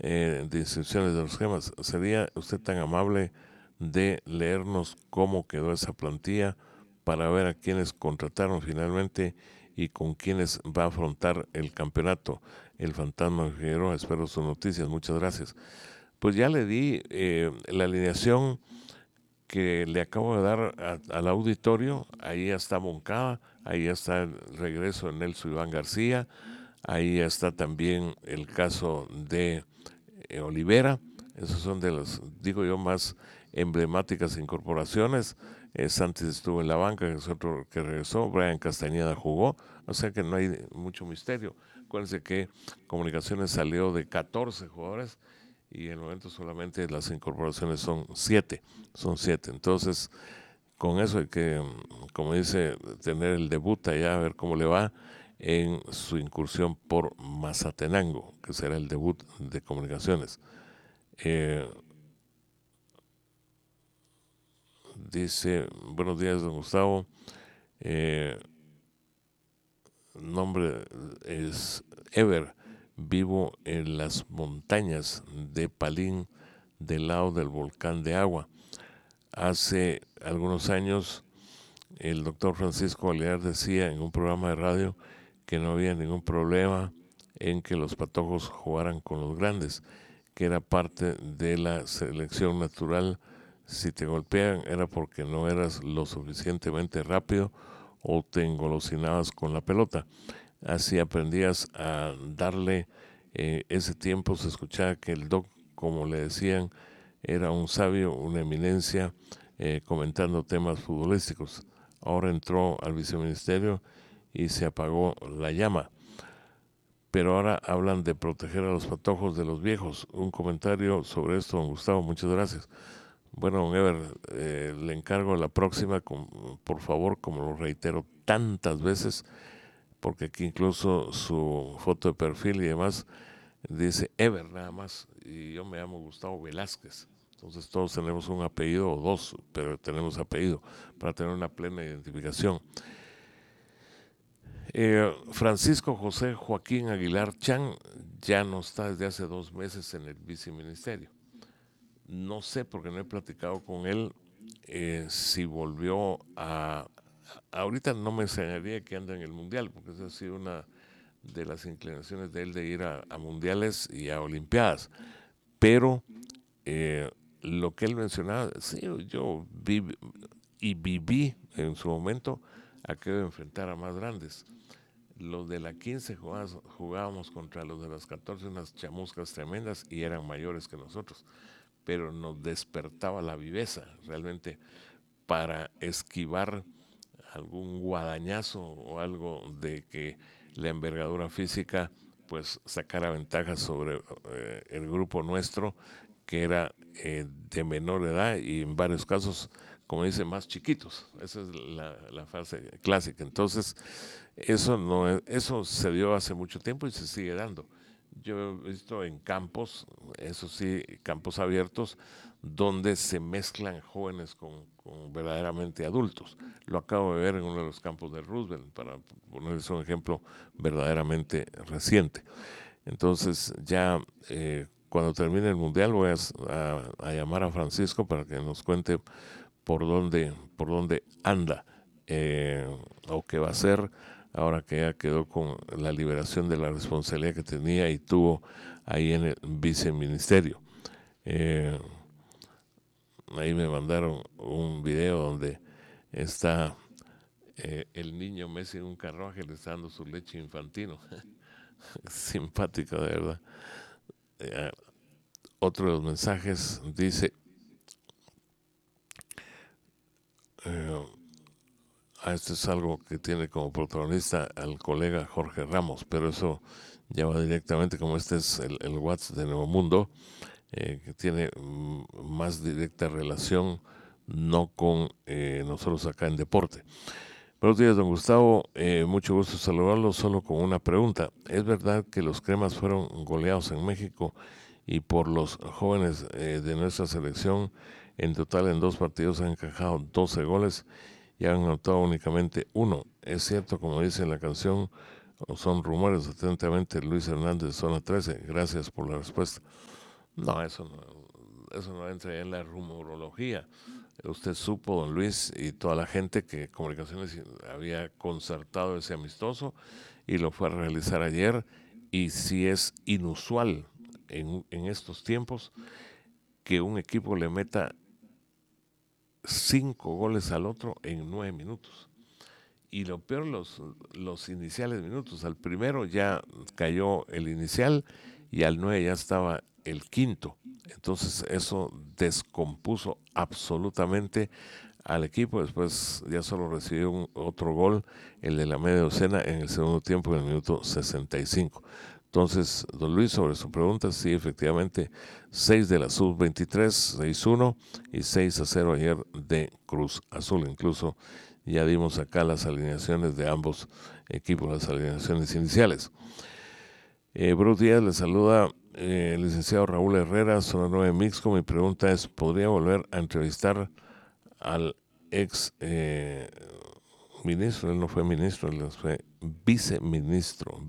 de instrucciones de los cremas. ¿Sería usted tan amable de leernos cómo quedó esa plantilla para ver a quienes contrataron finalmente y con quienes va a afrontar el campeonato? El Fantasma de Figueroa, espero sus noticias, muchas gracias. Pues ya le di la alineación que le acabo de dar al auditorio. Ahí está Moncada, ahí está el regreso de Nelson Iván García, ahí está también el caso de Olivera. Esos son de las, digo yo, más emblemáticas incorporaciones. Santis estuvo en la banca, que es otro que regresó. Brian Castañeda jugó, o sea que no hay mucho misterio. Acuérdense que Comunicaciones salió de 14 jugadores y en el momento solamente las incorporaciones son 7. Entonces, con eso hay que, como dice, tener el debut allá, a ver cómo le va en su incursión por Mazatenango, que será el debut de Comunicaciones. Dice, buenos días, don Gustavo. Nombre es Ever. Vivo en las montañas de Palín, del lado del volcán de Agua. Hace algunos años, el doctor Francisco Balear decía en un programa de radio que no había ningún problema en que los patojos jugaran con los grandes, que era parte de la selección natural. Si te golpean era porque no eras lo suficientemente rápido o te engolosinabas con la pelota. Así aprendías a darle ese tiempo. Se escuchaba que el doc, como le decían, era un sabio, una eminencia, comentando temas futbolísticos. Ahora entró al viceministerio y se apagó la llama. Pero ahora hablan de proteger a los patojos de los viejos. Un comentario sobre esto, don Gustavo, muchas gracias. Bueno, don Ever, le encargo la próxima, por favor, como lo reitero tantas veces, porque aquí incluso su foto de perfil y demás dice Ever nada más, y yo me llamo Gustavo Velázquez. Entonces todos tenemos un apellido o dos, pero tenemos apellido para tener una plena identificación. Francisco José Joaquín Aguilar Chan ya no está desde hace 2 meses en el viceministerio. No sé, porque no he platicado con él, si volvió a... Ahorita no me enseñaría que anda en el Mundial, porque esa ha sido una de las inclinaciones de él de ir a mundiales y a olimpiadas. Pero lo que él mencionaba, sí, yo viví en su momento aquello de enfrentar a más grandes. Los de la 15 jugábamos contra los de las 14, unas chamuscas tremendas, y eran mayores que nosotros, pero nos despertaba la viveza realmente para esquivar algún guadañazo o algo de que la envergadura física pues sacara ventaja sobre el grupo nuestro, que era de menor edad y en varios casos, como dice, más chiquitos. Esa es la fase clásica. Entonces, eso se dio hace mucho tiempo y se sigue dando. Yo he visto en campos, eso sí, campos abiertos, donde se mezclan jóvenes con verdaderamente adultos. Lo acabo de ver en uno de los campos de Roosevelt, para ponerles un ejemplo verdaderamente reciente. Entonces ya cuando termine el Mundial voy a llamar a Francisco para que nos cuente por dónde anda, o qué va a hacer ahora que ya quedó con la liberación de la responsabilidad que tenía y tuvo ahí en el viceministerio. Eh, Ahí me mandaron un video donde está el niño Messi en un carruaje le está dando su leche infantino. Simpático, de verdad. Eh, Otro de los mensajes dice, eh, esto es algo que tiene como protagonista al colega Jorge Ramos, pero eso ya va directamente, como este es el WhatsApp de Nuevo Mundo, que tiene más directa relación, no con nosotros acá en Deporte. Buenos días, don Gustavo. Mucho gusto saludarlo, solo con una pregunta. ¿Es verdad que los cremas fueron goleados en México y por los jóvenes de nuestra selección, en total en 2 partidos han encajado 12 goles y han anotado únicamente 1? Es cierto, como dice en la canción, ¿O son rumores? Atentamente, Luis Hernández, zona 13. Gracias por la respuesta. No, eso no entra en la rumorología. Usted supo, don Luis, y toda la gente, que Comunicaciones había concertado ese amistoso y lo fue a realizar ayer. Y sí es inusual en estos tiempos que un equipo le meta 5 goles al otro en 9 minutos. Y lo peor, los iniciales minutos. Al primero ya cayó el inicial y al 9 ya estaba el quinto. Entonces eso descompuso absolutamente al equipo. Después ya solo recibió otro gol, el de la media docena, en el segundo tiempo, en el minuto 65. Entonces, don Luis, sobre su pregunta, sí, efectivamente, 6 de la sub-23, 6-1 y 6-0 ayer de Cruz Azul. Incluso ya dimos acá las alineaciones de ambos equipos, las alineaciones iniciales. Buenos días, le saluda el licenciado Raúl Herrera, zona 9 Mixco. Mi pregunta es, ¿podría volver a entrevistar al ex ministro? Él no fue ministro, él fue viceministro,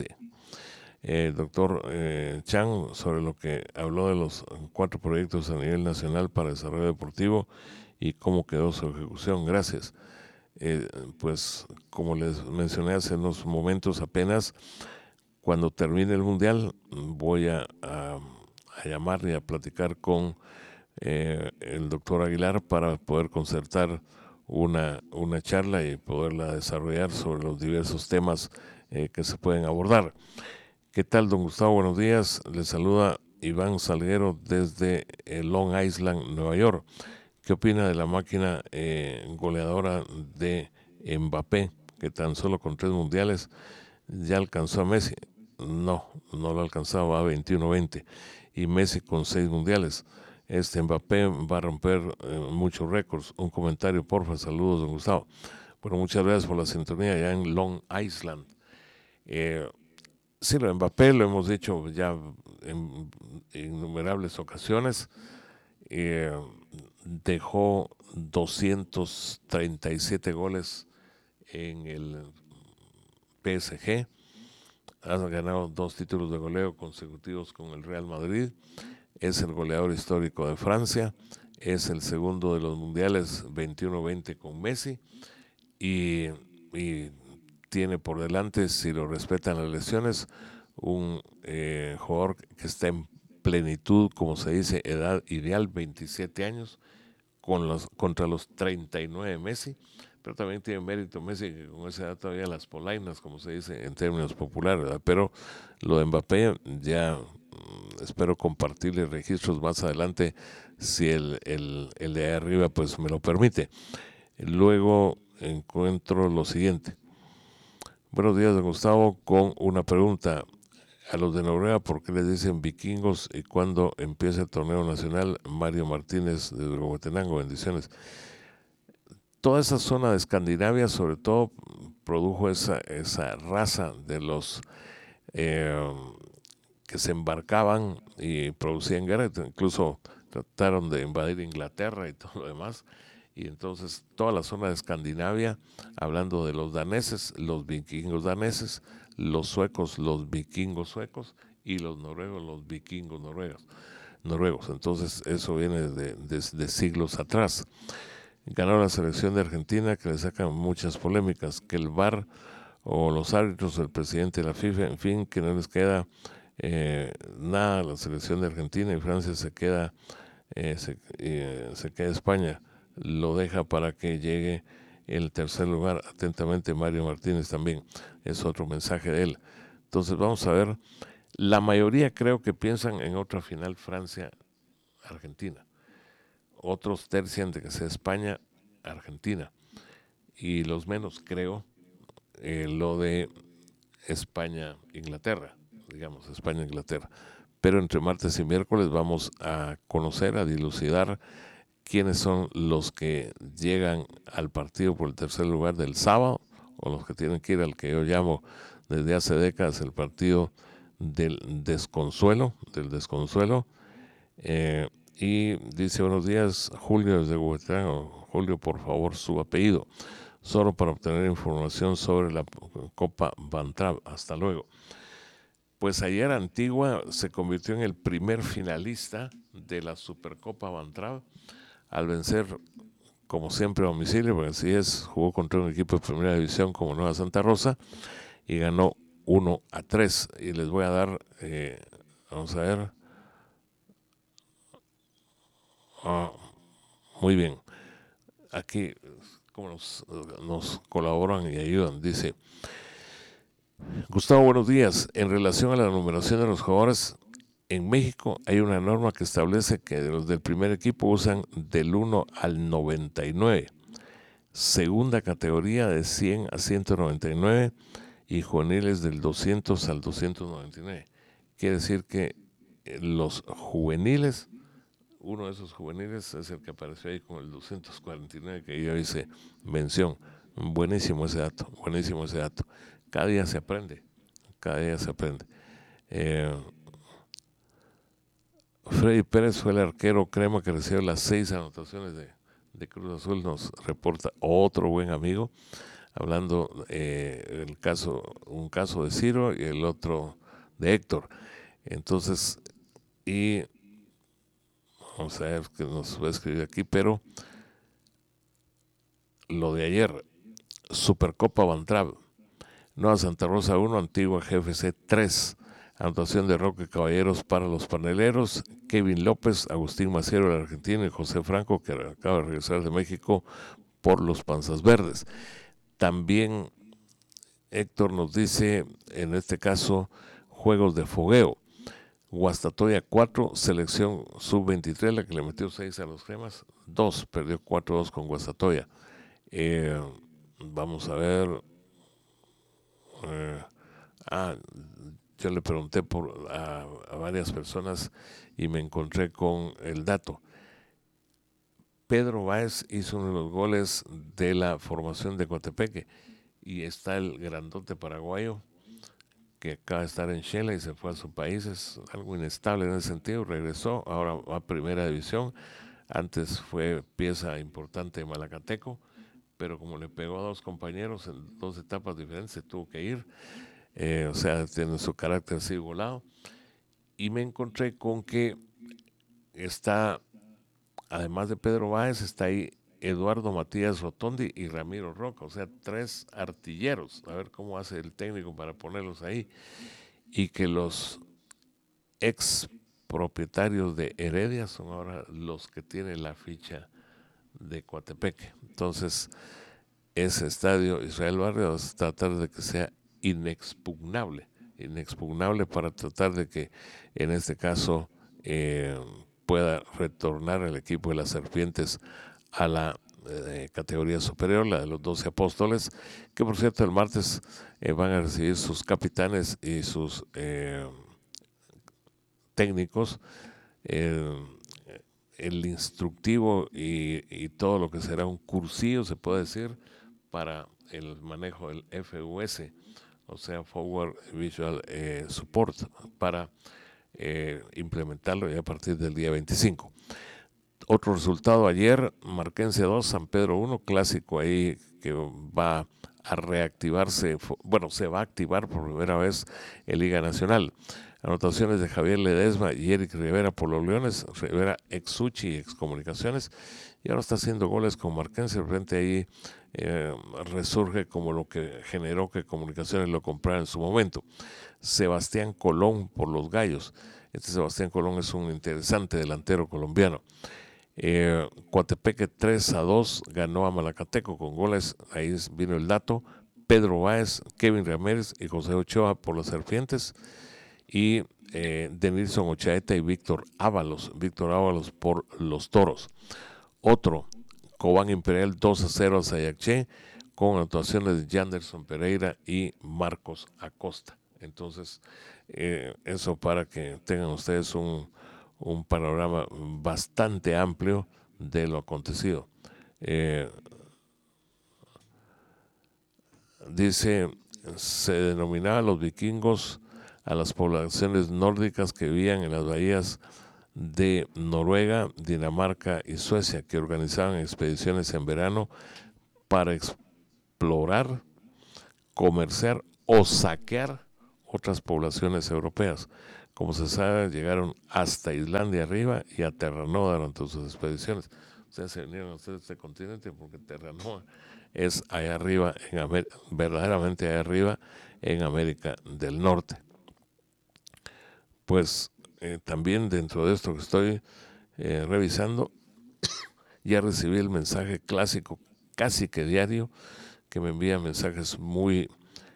doctor Chang, sobre lo que habló de los 4 proyectos a nivel nacional para desarrollo deportivo y cómo quedó su ejecución. Gracias. Pues como les mencioné hace unos momentos apenas, cuando termine el Mundial voy a llamar y a platicar con el doctor Aguilar para poder concertar una charla y poderla desarrollar sobre los diversos temas que se pueden abordar. ¿Qué tal, don Gustavo? Buenos días. Le saluda Iván Salguero desde Long Island, Nueva York. ¿Qué opina de la máquina goleadora de Mbappé, que tan solo con 3 mundiales ya alcanzó a Messi? No lo alcanzaba, va a 21-20. Y Messi con 6 mundiales. Mbappé va a romper muchos récords. Un comentario, porfa. Saludos, don Gustavo. Bueno, muchas gracias por la sintonía allá en Long Island. Sí, lo de Mbappé lo hemos dicho ya en innumerables ocasiones. Dejó 237 goles en el PSG. Ha ganado 2 títulos de goleo consecutivos con el Real Madrid. Es el goleador histórico de Francia. Es el segundo de los mundiales 21-20 con Messi. Y tiene por delante, si lo respetan las lesiones, un jugador que está en plenitud, como se dice, edad ideal, 27 años, contra los 39 Messi, pero también tiene mérito Messi, que con esa edad todavía las polainas, como se dice en términos populares, ¿verdad? Pero lo de Mbappé ya espero compartirle registros más adelante, si el de ahí arriba pues me lo permite. Luego encuentro lo siguiente. Buenos días, don Gustavo, con una pregunta. A los de Noruega, ¿por qué les dicen vikingos? Y cuando empieza el torneo nacional, Mario Martínez de Huehuetenango, bendiciones. Toda esa zona de Escandinavia, sobre todo, produjo esa raza de los que se embarcaban y producían guerra. Incluso trataron de invadir Inglaterra y todo lo demás. Y entonces toda la zona de Escandinavia, hablando de los daneses, los vikingos daneses, los suecos, los vikingos suecos, y los noruegos, los vikingos noruegos. Entonces eso viene de siglos atrás. Ganó la selección de Argentina, que le sacan muchas polémicas, que el VAR o los árbitros, el presidente de la FIFA, en fin, que no les queda nada a la selección de Argentina, y Francia se queda España, lo deja para que llegue el tercer lugar. Atentamente, Mario Martínez también, es otro mensaje de él. Entonces vamos a ver, la mayoría creo que piensan en otra final Francia-Argentina, otros tercian de que sea España-Argentina, y los menos creo lo de España-Inglaterra, digamos, España-Inglaterra. Pero entre martes y miércoles vamos a conocer, a dilucidar quiénes son los que llegan al partido por el tercer lugar del sábado, o los que tienen que ir al que yo llamo desde hace décadas el partido del desconsuelo. Y dice, buenos días, Julio desde Huehuetlán. Julio, por favor, su apellido. solo para obtener información sobre la Copa Van Trapp. Hasta luego. Pues ayer Antigua se convirtió en el primer finalista de la Supercopa Van Trapp al vencer, como siempre, a domicilio, porque así es, jugó contra un equipo de primera división como Nueva Santa Rosa y ganó 1-3. Y les voy a dar, vamos a ver, muy bien, aquí como nos colaboran y ayudan, dice Gustavo, buenos días. En relación a la numeración de los jugadores, en México hay una norma que establece que los del primer equipo usan del 1 al 99, segunda categoría de 100 a 199 y juveniles del 200 al 299. Quiere decir que los juveniles, uno de esos juveniles es el que apareció ahí con el 249 que yo hice mención. Buenísimo ese dato, buenísimo ese dato. Cada día se aprende, cada día se aprende. Freddy Pérez fue el arquero crema que recibió las 6 anotaciones de Cruz Azul, nos reporta otro buen amigo, hablando un caso de Ciro y el otro de Héctor. Entonces, y vamos a ver qué nos va a escribir aquí, pero lo de ayer, Supercopa Van Trapp, Nueva Santa Rosa 1, Antigua GFC 3, anotación de Roque Caballeros para los paneleros, Kevin López, Agustín Maciero del argentino y José Franco, que acaba de regresar de México, por los Panzas Verdes. También Héctor nos dice, en este caso, juegos de fogueo. Guastatoya 4, selección sub-23, la que le metió 6 a los cremas, 2, perdió 4-2 con Guastatoya. Vamos a ver. Yo le pregunté a varias personas y me encontré con el dato. Pedro Báez hizo uno de los goles de la formación de Coatepeque y está el grandote paraguayo que acaba de estar en Shela y se fue a su país, es algo inestable en ese sentido, regresó, ahora va a primera división, antes fue pieza importante de Malacateco, pero como le pegó a dos compañeros en dos etapas diferentes, se tuvo que ir, o sea, tiene su carácter así volado, y me encontré con que está, además de Pedro Báez, está ahí Eduardo Matías Rotondi y Ramiro Roca, o sea, 3 artilleros, a ver cómo hace el técnico para ponerlos ahí, y que los ex propietarios de Heredia son ahora los que tienen la ficha de Coatepeque. Entonces, ese estadio Israel Barrio va a tratar de que sea inexpugnable para tratar de que en este caso pueda retornar el equipo de las Serpientes a la categoría superior, la de los 12 apóstoles, que por cierto el martes van a recibir sus capitanes y sus técnicos, el instructivo y todo lo que será un cursillo, se puede decir, para el manejo del FUS, o sea, Forward Visual Support, para implementarlo ya a partir del día 25. Otro resultado ayer, Marquense 2, San Pedro 1, clásico ahí que va a reactivarse, bueno, se va a activar por primera vez en Liga Nacional. Anotaciones de Javier Ledesma y Eric Rivera por los Leones, Rivera ex Suchi, ex Comunicaciones, y ahora está haciendo goles con Marquense, de repente ahí resurge como lo que generó que Comunicaciones lo comprara en su momento. Sebastián Colón por los Gallos, este Sebastián Colón es un interesante delantero colombiano. Coatepeque 3-2 ganó a Malacateco con goles, ahí vino el dato, Pedro Báez, Kevin Ramírez y José Ochoa por las Serpientes, y Denilson Ochaeta y Víctor Ábalos por los Toros. Otro, Cobán Imperial 2-0 a Sayacché, con actuaciones de Janderson Pereira y Marcos Acosta. Entonces, eso para que tengan ustedes un panorama bastante amplio de lo acontecido. Dice, se denominaba los vikingos a las poblaciones nórdicas que vivían en las bahías de Noruega, Dinamarca y Suecia, que organizaban expediciones en verano para explorar, comerciar o saquear otras poblaciones europeas. Como se sabe, llegaron hasta Islandia arriba y a Terranova durante sus expediciones. O sea, se vinieron a hacer este continente porque Terranova es allá arriba, verdaderamente allá arriba, en América del Norte. Pues también dentro de esto que estoy revisando, ya recibí el mensaje clásico, casi que diario, que me envía mensajes muy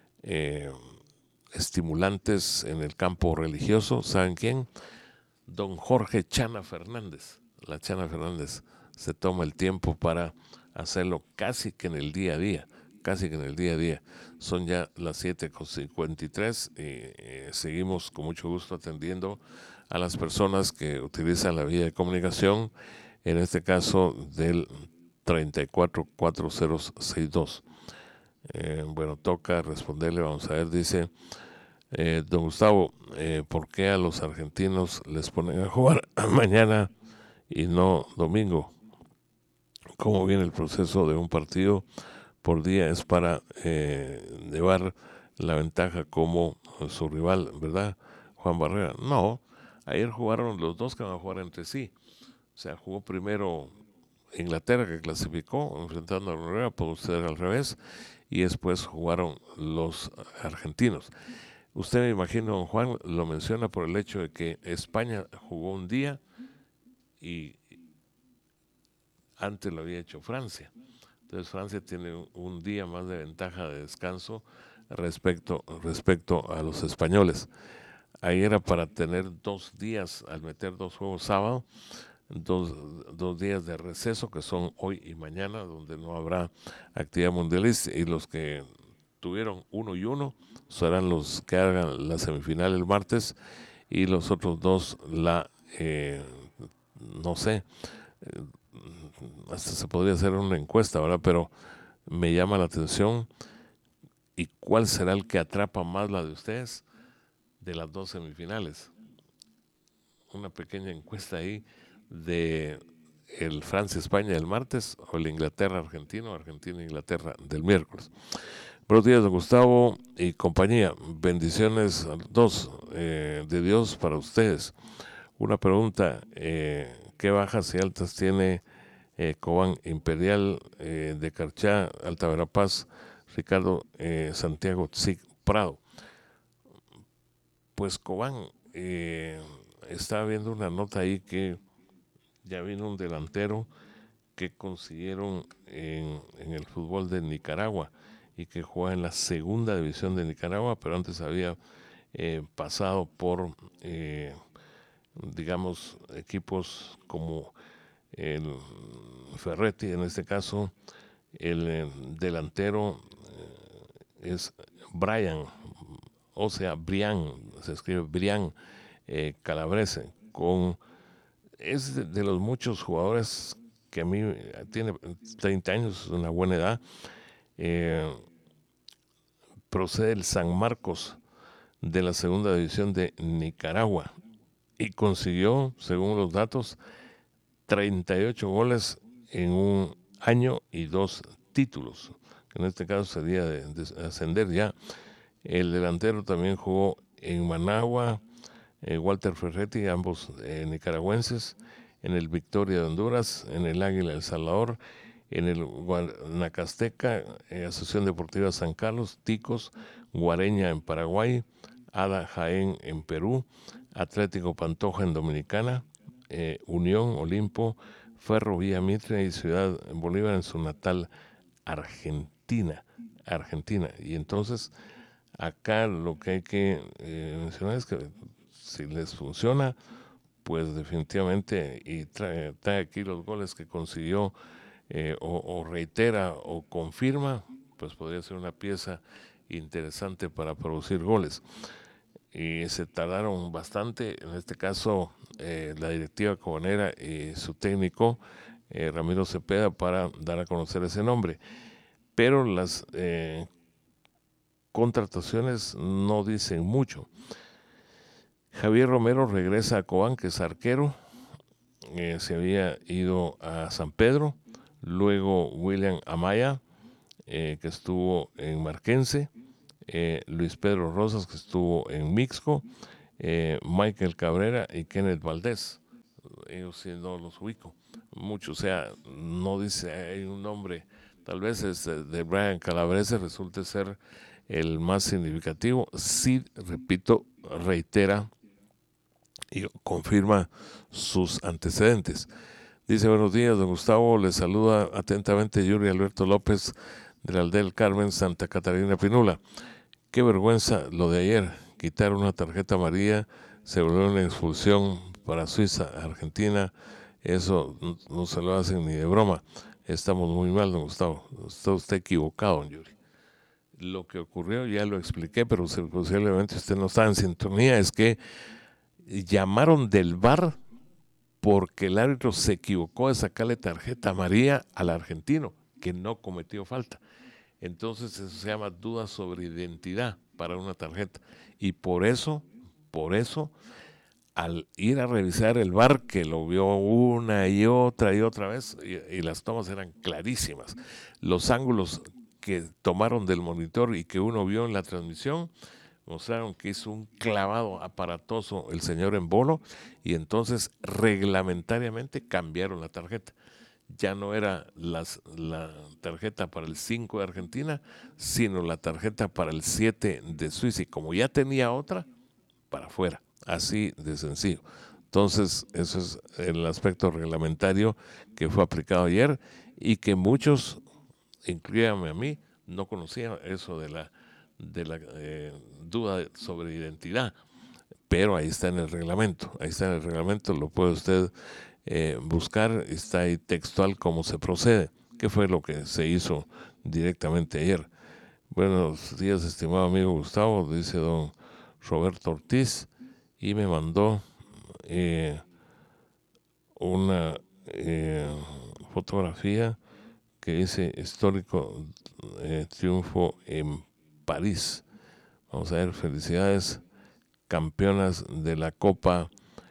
estimulantes en el campo religioso. ¿Saben quién? Don Jorge Chana Fernández. La Chana Fernández se toma el tiempo para hacerlo casi que en el día a día. Casi que en el día a día. Son ya las 7:53 y seguimos con mucho gusto atendiendo a las personas que utilizan la vía de comunicación, en este caso del 344062. Bueno, toca responderle, vamos a ver, dice don Gustavo, ¿por qué a los argentinos les ponen a jugar mañana y no domingo? ¿Cómo viene el proceso de un partido por día? Es para llevar la ventaja como su rival, ¿verdad, Juan Barrera? No, ayer jugaron los dos que van a jugar entre sí. O sea, jugó primero Inglaterra, que clasificó enfrentando a Noruega, puede ser al revés, y después jugaron los argentinos. Usted, me imagino, don Juan, lo menciona por el hecho de que España jugó un día y antes lo había hecho Francia. Entonces Francia tiene un día más de ventaja de descanso respecto a los españoles. Ahí era para tener 2 días, al meter 2 juegos sábado, dos días de receso, que son hoy y mañana, donde no habrá actividad mundialista, y los que tuvieron 1 y 1 serán los que hagan la semifinal el martes, y los otros 2 no sé, hasta se podría hacer una encuesta, ¿verdad? Pero me llama la atención, ¿y cuál será el que atrapa más la de ustedes de las 2 semifinales? Una pequeña encuesta ahí de el Francia-España el martes o el Inglaterra-Argentina o Argentina-Inglaterra del miércoles. Buenos días, don Gustavo y compañía. Bendiciones a los dos de Dios para ustedes. Una pregunta, ¿qué bajas y altas tiene Cobán Imperial de Carchá, Alta Verapaz, Ricardo Santiago Tzig Prado? Pues Cobán, estaba viendo una nota ahí que ya vino un delantero que consiguieron en el fútbol de Nicaragua y que juega en la segunda división de Nicaragua, pero antes había pasado por, digamos, equipos como el Ferretti, en este caso, el delantero es Brian, o sea, Brian, se escribe Brian Calabrese, es de los muchos jugadores que a mí tiene 30 años, es una buena edad, procede del San Marcos de la segunda división de Nicaragua y consiguió, según los datos, 38 goles en un año y 2 títulos. En este caso sería de ascender ya. El delantero también jugó en Managua, Walter Ferretti, ambos nicaragüenses, en el Victoria de Honduras, en el Águila de El Salvador, en el Guanacasteca, Asociación Deportiva San Carlos, Ticos, Guareña en Paraguay, Ada Jaén en Perú, Atlético Pantoja en Dominicana, Unión, Olimpo, Ferro Villa Mitre y Ciudad Bolívar en su natal Argentina. Y entonces acá lo que hay que mencionar es que si les funciona, pues definitivamente, y trae aquí los goles que consiguió, o reitera o confirma, pues podría ser una pieza interesante para producir goles. Y se tardaron bastante, en este caso la directiva cobanera y su técnico Ramiro Cepeda, para dar a conocer ese nombre, pero las contrataciones no dicen mucho. Javier Romero regresa a Cobán, que es arquero, se había ido a San Pedro. Luego William Amaya que estuvo en Marquense, Luis Pedro Rosas, que estuvo en Mixco, Michael Cabrera y Kenneth Valdés. Ellos sí no los ubico mucho, o sea, no dice, hay un nombre, tal vez de Brian Calabrese resulte ser el más significativo. Sí, repito, reitera y confirma sus antecedentes. Dice: buenos días, don Gustavo, le saluda atentamente Yuri Alberto López de la aldea del Carmen, Santa Catarina Pinula. Qué vergüenza lo de ayer, quitar una tarjeta amarilla, se volvió una expulsión para Suiza, Argentina, eso no se lo hacen ni de broma. Estamos muy mal, don Gustavo, está usted equivocado, don Yuri. Lo que ocurrió ya lo expliqué, pero posiblemente usted no está en sintonía, es que llamaron del VAR porque el árbitro se equivocó de sacarle tarjeta amarilla al argentino, que no cometió falta. Entonces eso se llama duda sobre identidad para una tarjeta. Y por eso, al ir a revisar el VAR, que lo vio una y otra vez, y las tomas eran clarísimas, los ángulos que tomaron del monitor y que uno vio en la transmisión mostraron que hizo un clavado aparatoso el señor Embolo, y entonces reglamentariamente cambiaron la tarjeta. Ya no era la tarjeta para el 5 de Argentina, sino la tarjeta para el 7 de Suiza, y como ya tenía otra, para afuera, así de sencillo. Entonces, eso es el aspecto reglamentario que fue aplicado ayer y que muchos, incluyéndome a mí, no conocían eso de la duda sobre identidad, pero ahí está en el reglamento, lo puede usted buscar, está ahí textual cómo se procede, qué fue lo que se hizo directamente ayer. Buenos días, estimado amigo Gustavo, dice don Roberto Ortiz, y me mandó una fotografía que dice histórico triunfo en París. Vamos a ver, felicidades, campeonas de la Copa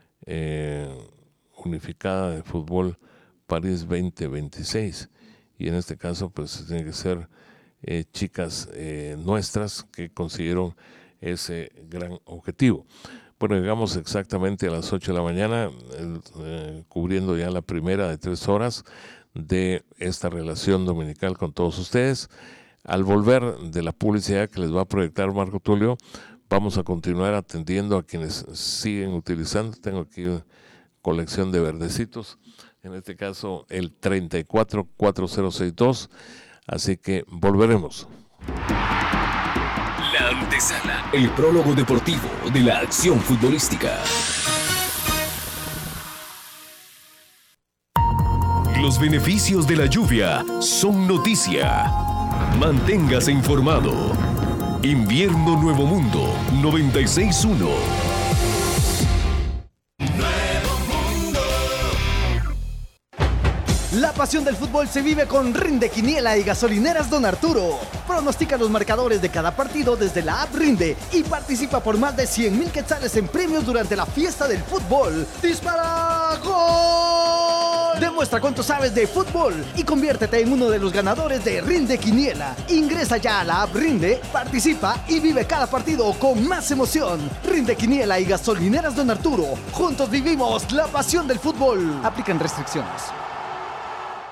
Unificada de Fútbol París 2026. Y en este caso, pues tiene que ser chicas nuestras que consiguieron ese gran objetivo. Bueno, llegamos exactamente a las 8 de la mañana, cubriendo ya la primera de 3 horas de esta relación dominical con todos ustedes. Al volver de la publicidad que les va a proyectar Marco Tulio, vamos a continuar atendiendo a quienes siguen utilizando. Tengo aquí una colección de verdecitos, en este caso el 344062, así que volveremos. La antesala, el prólogo deportivo de la acción futbolística. Los beneficios de la lluvia son noticia. Manténgase informado. Invierno Nuevo Mundo 96.1. La pasión del fútbol se vive con Rinde Quiniela y Gasolineras Don Arturo. Pronostica los marcadores de cada partido desde la app Rinde y participa por más de 100,000 quetzales en premios durante la fiesta del fútbol. ¡Dispara! ¡Gol! Demuestra cuánto sabes de fútbol y conviértete en uno de los ganadores de Rinde Quiniela. Ingresa ya a la app Rinde, participa y vive cada partido con más emoción. Rinde Quiniela y Gasolineras Don Arturo. Juntos vivimos la pasión del fútbol. Aplican restricciones.